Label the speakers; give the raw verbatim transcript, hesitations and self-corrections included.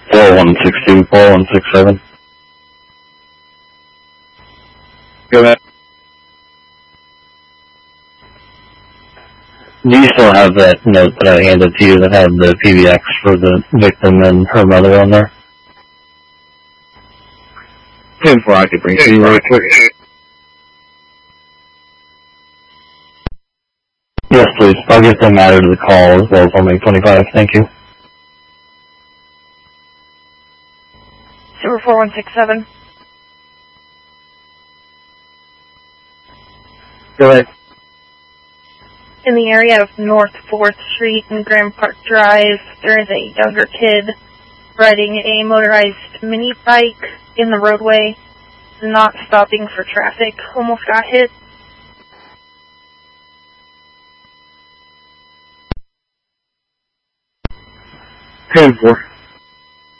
Speaker 1: four one six two, four one six seven. Go ahead. Do you still have that note that I handed to you that had the P B X for the victim and her mother on there? ten four, I could bring it to you really quick. Yes, please. I'll get them added to the call as well as on May twenty-five. Thank you.
Speaker 2: Super four one six seven.
Speaker 1: Go ahead.
Speaker 2: In the area of North fourth Street and Grand Park Drive, there is a younger kid riding a motorized mini bike in the roadway, not stopping for traffic, almost got hit.
Speaker 1: ten four.